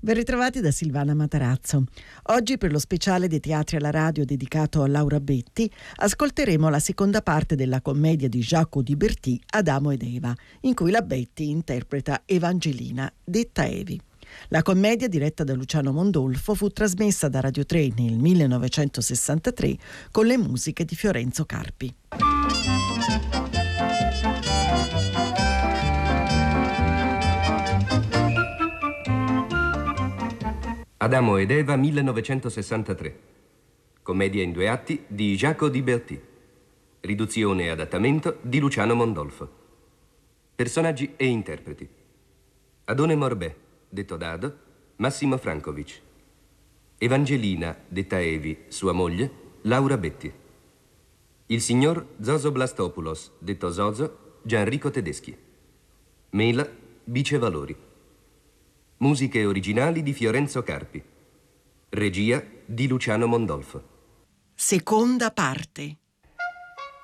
Ben ritrovati da Silvana Matarazzo. Oggi, per lo speciale dei teatri alla radio dedicato a Laura Betti, ascolteremo la seconda parte della commedia di Jacques Audiberti, Adamo ed Eva, in cui la Betti interpreta Evangelina, detta Evi. La commedia, diretta da Luciano Mondolfo, fu trasmessa da Radio 3 nel 1963 con le musiche di Fiorenzo Carpi. Adamo ed Eva 1963. Commedia in 2 atti di Jacques Audiberti. Riduzione e adattamento di Luciano Mondolfo. Personaggi e interpreti: Adone Morbè, detto Dado, Massimo Francovic. Evangelina, detta Evi, sua moglie, Laura Betti. Il signor Zoso Blastopoulos, detto Zozo, Gianrico Tedeschi. Mela, Bice Valori. Musiche originali di Fiorenzo Carpi. Regia di Luciano Mondolfo. Seconda parte.